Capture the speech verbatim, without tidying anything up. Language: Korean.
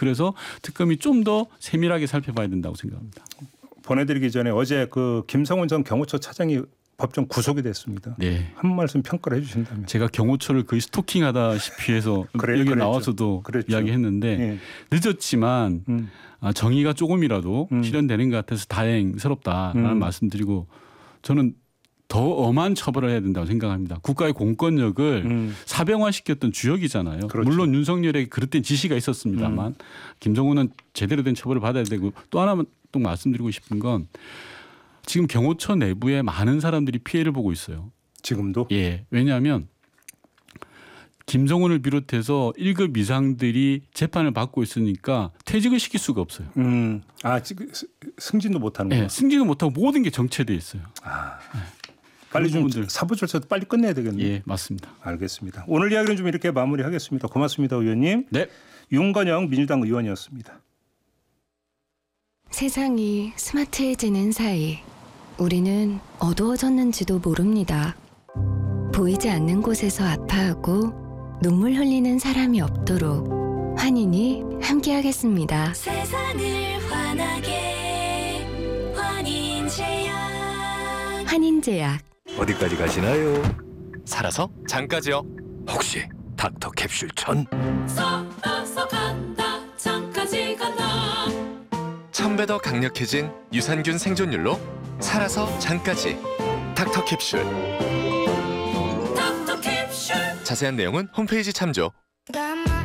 그래서 특검이 좀 더 세밀하게 살펴봐야 된다고 생각합니다. 보내드리기 전에 어제 그 김성훈 전 경호처 차장이 법정 구속이 됐습니다. 네. 한 말씀 평가를 해주신다면. 제가 경호처를 거의 스토킹하다시피 해서 그래, 여기 그랬죠. 나와서도 그랬죠. 이야기했는데 예. 늦었지만 음. 정의가 조금이라도 음. 실현되는 것 같아서 다행스럽다라는 음. 말씀드리고 저는 더 엄한 처벌을 해야 된다고 생각합니다. 국가의 공권력을 음. 사병화시켰던 주역이잖아요. 그렇죠. 물론 윤석열에게 그릇된 지시가 있었습니다만 음. 김정은은 제대로 된 처벌을 받아야 되고 또 하나 또 말씀드리고 싶은 건 지금 경호처 내부에 많은 사람들이 피해를 보고 있어요. 지금도? 예. 왜냐하면 김정은을 비롯해서 일 급 이상들이 재판을 받고 있으니까 퇴직을 시킬 수가 없어요. 음. 아, 지금 승진도 못하는구나. 예. 승진을 못하고 모든 게 정체돼 있어요. 아. 예. 빨리 좀 부분들. 사부 절차도 빨리 끝내야 되겠네요. 예, 맞습니다. 알겠습니다. 오늘 이야기는 좀 이렇게 마무리하겠습니다. 고맙습니다, 의원님. 네. 윤건영 민주당 의원이었습니다. 세상이 스마트해지는 사이 우리는 어두워졌는지도 모릅니다. 보이지 않는 곳에서 아파하고 눈물 흘리는 사람이 없도록 환인이 함께하겠습니다. 세상을 환하게 환인제약. 환인제약. 어디까지 가시나요? 살아서 장까지요. 혹시 닥터 캡슐 천? 살아서 간다 장까지 간다. 천 배 더 강력해진 유산균 생존율로 살아서 장까지. 닥터 캡슐. 닥터 캡슐. 자세한 내용은 홈페이지 참조.